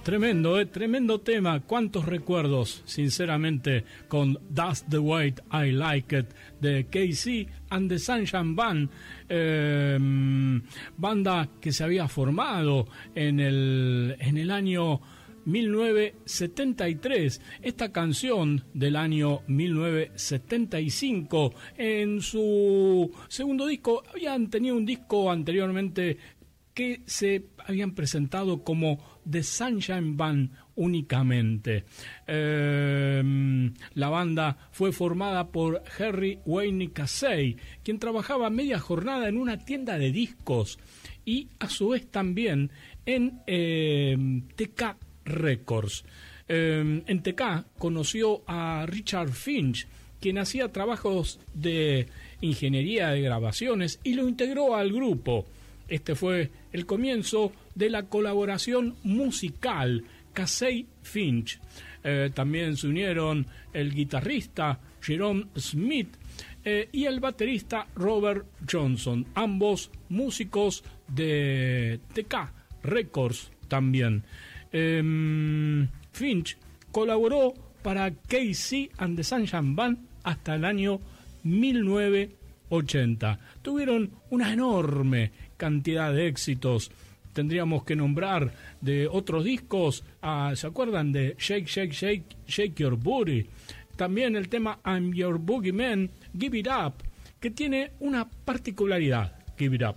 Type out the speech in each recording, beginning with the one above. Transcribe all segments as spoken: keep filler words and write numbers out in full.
Tremendo, eh, tremendo tema. Cuántos recuerdos, sinceramente, con That's the Way I Like It de K-C and the Sunshine Band, eh, banda que se había formado en el, en el año mil novecientos setenta y tres. Esta canción del año mil novecientos setenta y cinco, en su segundo disco, habían tenido un disco anteriormente que se habían presentado como The Sunshine Band únicamente. Eh, la banda fue formada por Harry Wayne Casey, quien trabajaba media jornada en una tienda de discos y a su vez también en eh, T K Records. Eh, en T K conoció a Richard Finch, quien hacía trabajos de ingeniería de grabaciones, y lo integró al grupo. Este fue el comienzo de la colaboración musical Casey-Finch. Eh, también se unieron el guitarrista Jerome Smith eh, y el baterista Robert Johnson, ambos músicos de T K Records también. Eh, Finch colaboró para K-C and the Sunshine Band hasta el año mil novecientos ochenta. Tuvieron una enorme cantidad de éxitos. Tendríamos que nombrar de otros discos, ah, ¿se acuerdan de Shake, Shake, Shake, Shake Your Booty? También el tema I'm Your Boogeyman, Give It Up, que tiene una particularidad, Give It Up.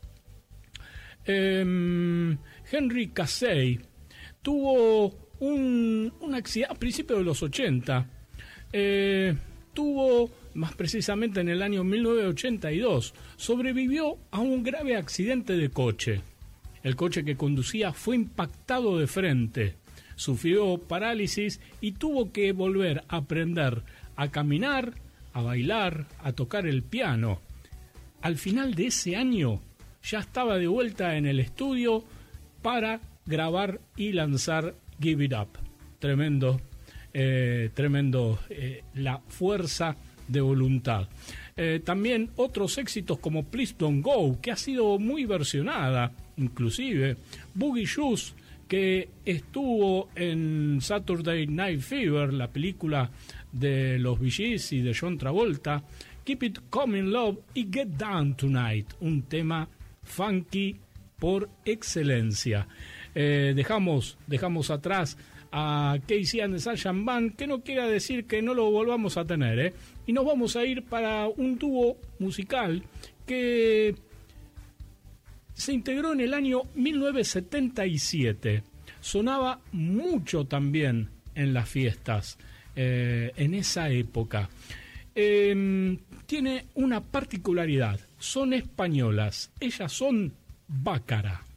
Eh, Henry Casey tuvo un, un accidente a principios de los ochenta, eh, tuvo más precisamente en el año mil novecientos ochenta y dos, sobrevivió a un grave accidente de coche. El coche que conducía fue impactado de frente, sufrió parálisis y tuvo que volver a aprender a caminar, a bailar, a tocar el piano. Al final de ese año ya estaba de vuelta en el estudio para grabar y lanzar Give It Up. Tremendo, eh, tremendo eh, la fuerza de voluntad. Eh, también otros éxitos como Please Don't Go, que ha sido muy versionada, inclusive Boogie Shoes, que estuvo en Saturday Night Fever, la película de los Bee Gees y de John Travolta, Keep It Coming Love y Get Down Tonight, un tema funky por excelencia. Eh, dejamos, dejamos atrás a K-C and the Sunshine Band, que no quiera decir que no lo volvamos a tener, ¿eh? Y nos vamos a ir para un dúo musical que se integró en el año mil novecientos setenta y siete. Sonaba mucho también en las fiestas, eh, en esa época. Eh, tiene una particularidad, son españolas, ellas son Bácara.